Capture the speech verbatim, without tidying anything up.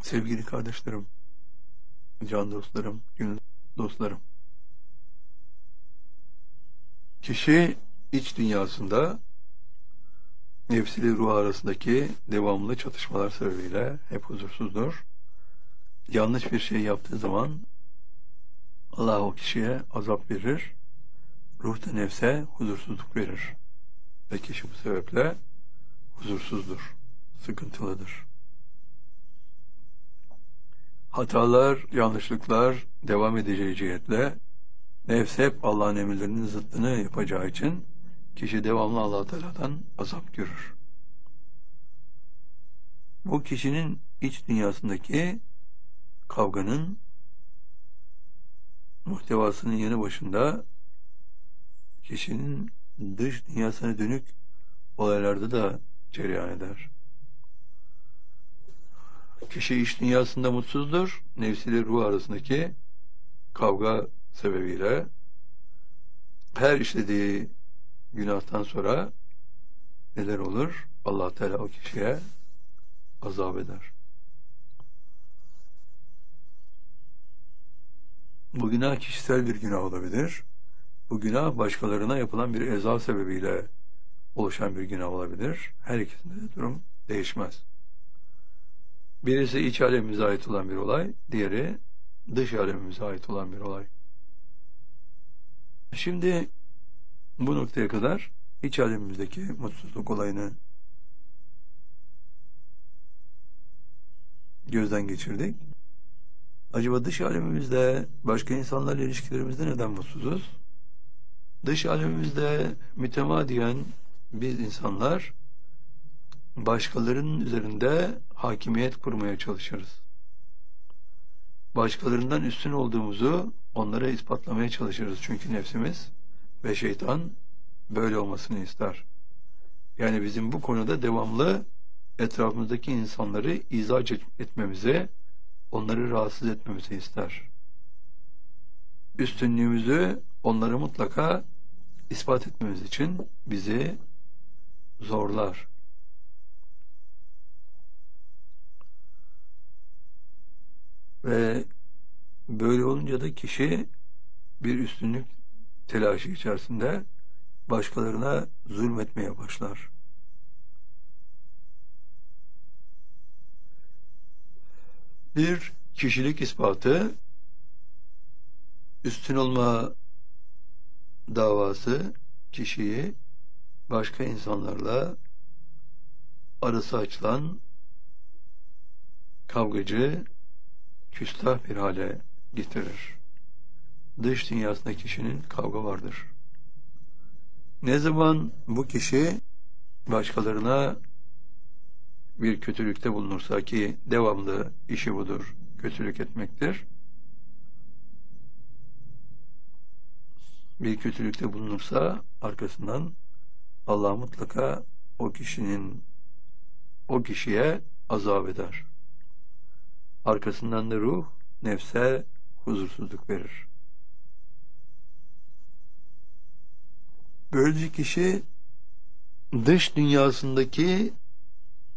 Sevgili kardeşlerim, can dostlarım, gönül dostlarım. Kişi iç dünyasında nefsiyle ruh arasındaki devamlı çatışmalar sebebiyle hep huzursuzdur. Yanlış bir şey yaptığı zaman Allah o kişiye azap verir. Ruh da nefse huzursuzluk verir. Ve kişi bu sebeple huzursuzdur, sıkıntılıdır. Hatalar, yanlışlıklar devam edeceği cihetle nefs hep Allah'ın emirlerinin zıttını yapacağı için kişi devamlı Allah Teala'dan azap görür. Bu kişinin iç dünyasındaki kavganın muhtevasının yanı başında kişinin dış dünyasına dönük olaylarda da cereyan eder. Kişi iç dünyasında mutsuzdur. Nefsiyle ruh arasındaki kavga sebebiyle her işlediği günahtan sonra neler olur? Allah Teala o kişiye azap eder. Bu günah kişisel bir günah olabilir. Bu günah başkalarına yapılan bir eza sebebiyle oluşan bir günah olabilir. Her ikisinde de durum değişmez. Birisi iç alemimize ait olan bir olay, diğeri dış alemimize ait olan bir olay. Şimdi bu noktaya kadar iç alemimizdeki mutsuzluk olayını gözden geçirdik. Acaba dış alemimizde, başka insanlarla ilişkilerimizde neden mutsuzuz? Dış alemimizde mütemadiyen biz insanlar başkalarının üzerinde hakimiyet kurmaya çalışırız. Başkalarından üstün olduğumuzu onlara ispatlamaya çalışırız. Çünkü nefsimiz ve şeytan böyle olmasını ister. Yani bizim bu konuda devamlı etrafımızdaki insanları izah etmemizi, onları rahatsız etmemizi ister. Üstünlüğümüzü onlara mutlaka ispat etmemiz için bizi zorlar. Ve böyle olunca da kişi bir üstünlük telaşı içerisinde başkalarına zulmetmeye başlar. Bir kişilik ispatı, üstün olma davası kişiyi başka insanlarla arası açılan kavgacı, küstah bir hale getirir. Dış dünyasında kişinin kavga vardır. Ne zaman bu kişi başkalarına bir kötülükte bulunursa, ki devamlı işi budur, kötülük etmektir. Bir kötülükte bulunursa arkasından Allah mutlaka o kişinin o kişiye azap eder. Arkasından da ruh nefse huzursuzluk verir. Böylece kişi dış dünyasındaki